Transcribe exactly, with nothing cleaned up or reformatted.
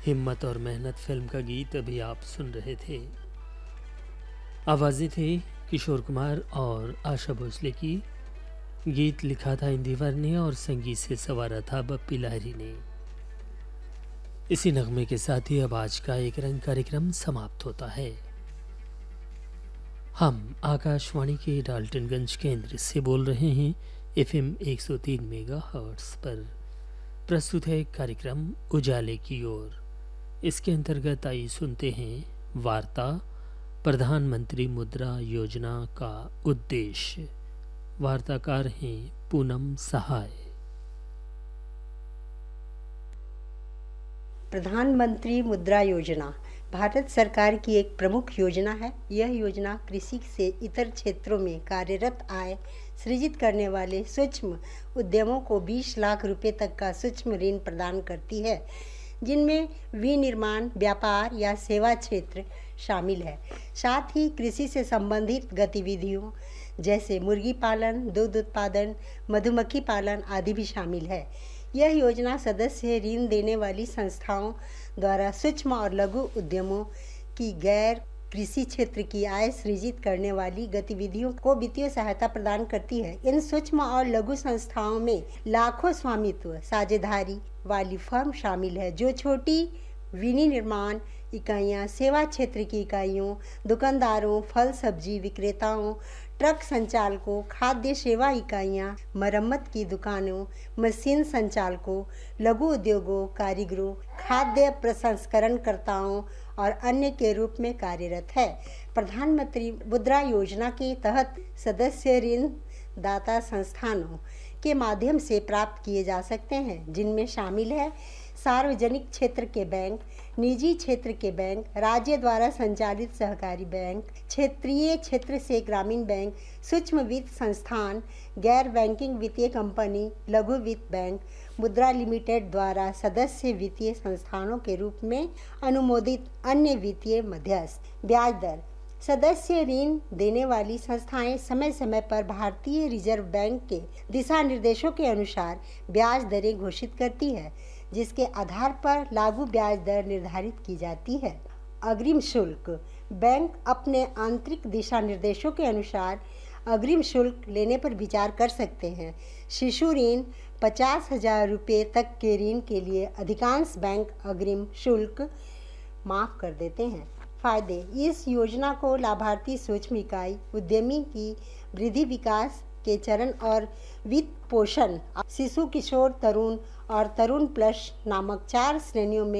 हिम्मत और मेहनत फिल्म का गीत अभी आप सुन रहे थे। आवाज़ें थे किशोर कुमार और आशा भोसले की। गीत लिखा था इंदिवर ने और संगीत से संवारा था बप्पी लाहिरी ने। इसी नगमे के साथ ही अब आज का एक रंग कार्यक्रम समाप्त होता है। हम आकाशवाणी के डाल्टनगंज केंद्र से बोल रहे हैं एफएम एक सौ तीन मेगाहर्ट्ज़ पर। प्रस्तुत है कार्यक्रम उजाले की ओर। इसके अंतर्गत आइए सुनते हैं वार्ता प्रधानमंत्री मुद्रा योजना का उद्देश्य। वार्ताकार हैं पूनम सहाय। प्रधानमंत्री मुद्रा योजना भारत सरकार की एक प्रमुख योजना है। यह योजना कृषि से इतर क्षेत्रों में कार्यरत आय सृजित करने वाले सूक्ष्म उद्यमों को बीस लाख रुपए तक का सूक्ष्म ऋण प्रदान करती है, जिनमें विनिर्माण, व्यापार या सेवा क्षेत्र शामिल है। साथ ही कृषि से संबंधित गतिविधियों जैसे मुर्गी पालन, दूध उत्पादन, मधुमक्खी पालन आदि भी शामिल है। यह योजना सदस्य ऋण देने वाली संस्थाओं द्वारा सूक्ष्म और लघु उद्यमों की गैर कृषि क्षेत्र की आय सृजित करने वाली गतिविधियों को वित्तीय सहायता प्रदान करती है। इन सूक्ष्म और लघु संस्थाओं में लाखों स्वामित्व साझेदारी वाली फर्म शामिल है, जो छोटी विनिर्माण इकाइयां, सेवा क्षेत्र की इकाइयों, दुकानदारों, फल सब्जी विक्रेताओं, ट्रक संचालकों, खाद्य सेवा इकाइयां, मरम्मत की दुकानों, मशीन संचालकों, लघु उद्योगों, कारीगरों, खाद्य प्रसंस्करणकर्ताओं और अन्य के रूप में कार्यरत है। प्रधानमंत्री मुद्रा योजना के तहत सदस्य ऋण दाता संस्थानों के माध्यम से प्राप्त किए जा सकते हैं, जिनमें शामिल है सार्वजनिक क्षेत्र के बैंक, निजी क्षेत्र के बैंक, राज्य द्वारा संचालित सहकारी बैंक, क्षेत्रीय क्षेत्र से ग्रामीण बैंक, सूक्ष्म वित्त संस्थान, गैर बैंकिंग वित्तीय कंपनी, लघु वित्त बैंक, मुद्रा लिमिटेड द्वारा सदस्य वित्तीय संस्थानों के रूप में अनुमोदित अन्य वित्तीय मध्यस्थ। ब्याज दर सदस्य ऋण देने वाली संस्थाएं समय समय पर भारतीय रिजर्व बैंक के दिशा निर्देशों के अनुसार ब्याज दरें घोषित करती है, जिसके आधार पर लागू ब्याज दर निर्धारित की जाती है। अग्रिम शुल्क बैंक अपने आंतरिक दिशा निर्देशों के अनुसार अग्रिम शुल्क लेने पर विचार कर सकते हैं। शिशु ऋण पचास हजार रुपये तक के ऋण के लिए अधिकांश बैंक अग्रिम शुल्क माफ कर देते हैं। फायदे इस योजना को लाभार्थी सूक्ष्म इकाई उद्यमी की वृद्धि विकास के चरण और वित्त पोषण शिशु, किशोर, तरुण और तरुण प्लस नामक चार श्रेणियों में